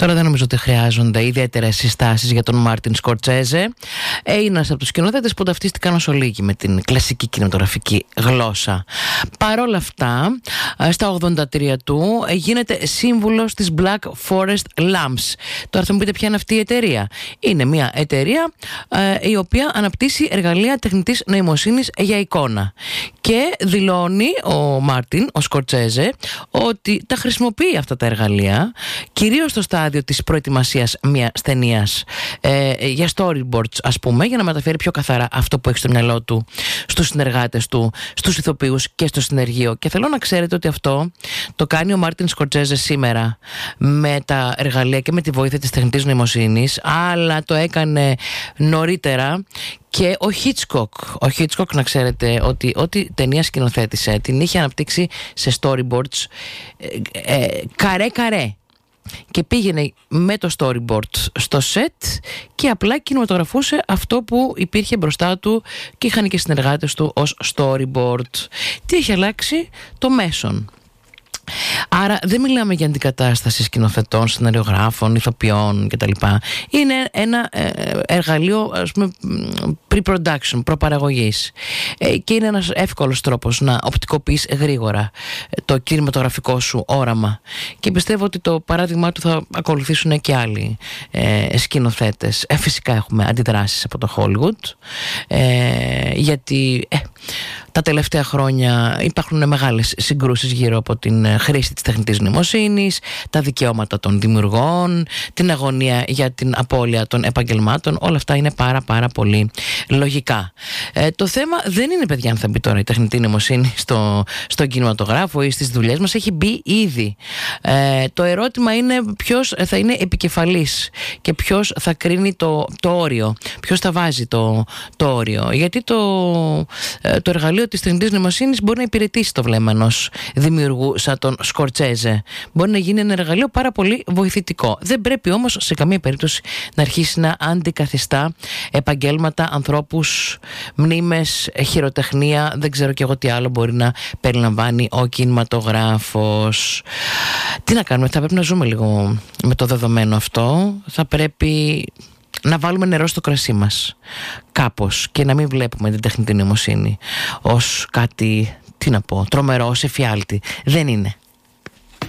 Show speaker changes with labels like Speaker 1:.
Speaker 1: Τώρα δεν νομίζω ότι χρειάζονται ιδιαίτερες συστάσεις για τον Μάρτιν Σκορτσέζε. Είναι ένας από τους σκηνοθέτες που ταυτίστηκαν ως ολίγοι με την κλασική κινηματογραφική γλώσσα. Παρόλα αυτά, στα 83 του γίνεται σύμβουλος της Black Forest Labs. Τώρα θα μου πείτε ποια είναι αυτή η εταιρεία. Είναι μια εταιρεία η οποία αναπτύσσει εργαλεία τεχνητής νοημοσύνης για εικόνα. Και δηλώνει ο Μάρτιν, ο Σκορτσέζε, ότι τα χρησιμοποιεί αυτά τα εργαλεία, κυρίως στο στάδιο της προετοιμασίας μιας ταινίας, για storyboards ας πούμε, για να μεταφέρει πιο καθαρά αυτό που έχει στο μυαλό του στους συνεργάτες του, στους ηθοποιούς και στο συνεργείο. Και θέλω να ξέρετε ότι αυτό το κάνει ο Μάρτιν Σκορτσέζε σήμερα με τα εργαλεία και με τη βοήθεια της τεχνητής νοημοσύνης, αλλά το έκανε νωρίτερα και ο Χίτσκοκ. Ο Χίτσκοκ, να ξέρετε ότι ό,τι ταινία σκηνοθέτησε την είχε αναπτύξει σε storyboards καρέ-καρέ. Και πήγαινε με το storyboard στο set και απλά κινηματογραφούσε αυτό που υπήρχε μπροστά του και είχαν και συνεργάτες του ως storyboard. Τι έχει αλλάξει? Το μέσον. Άρα δεν μιλάμε για αντικατάσταση σκηνοθετών, σεναριογράφων, ηθοποιών κτλ. Είναι ένα εργαλείο, ας πούμε, pre-production, προπαραγωγής, και είναι ένας εύκολος τρόπος να οπτικοποιείς γρήγορα το κινηματογραφικό σου όραμα, και πιστεύω ότι το παράδειγμα του θα ακολουθήσουν και άλλοι σκηνοθέτες. Φυσικά έχουμε αντιδράσεις από το Hollywood, γιατί τα τελευταία χρόνια υπάρχουν μεγάλες συγκρούσεις γύρω από την χρήση της τεχνητής νοημοσύνης, τα δικαιώματα των δημιουργών, την αγωνία για την απώλεια των επαγγελμάτων. Όλα αυτά είναι πάρα πολύ λογικά. Το θέμα δεν είναι, παιδιά, αν θα μπει τώρα η τεχνητή νοημοσύνη στον κινηματογράφο ή στις δουλειές μας. Έχει μπει ήδη. Το ερώτημα είναι ποιος θα είναι επικεφαλής και ποιος θα κρίνει το όριο, ποιος θα βάζει το όριο. Γιατί το εργαλείο της τεχνητής νοημοσύνης μπορεί να υπηρετήσει το βλέμμα ενός δημιουργού σαν τον Σκορτσέζε. Μπορεί να γίνει ένα εργαλείο πάρα πολύ βοηθητικό. Δεν πρέπει όμως σε καμία περίπτωση να αρχίσει να αντικαθιστά επαγγέλματα, ανθρώπους, μνήμες, χειροτεχνία, δεν ξέρω και εγώ τι άλλο μπορεί να περιλαμβάνει ο κινηματογράφος. Τι να κάνουμε, θα πρέπει να ζούμε λίγο με το δεδομένο αυτό. Θα πρέπει να βάλουμε νερό στο κρασί μας κάπως και να μην βλέπουμε την τεχνητή νοημοσύνη ως κάτι, τι να πω, τρομερό, ως εφιάλτη. Δεν είναι.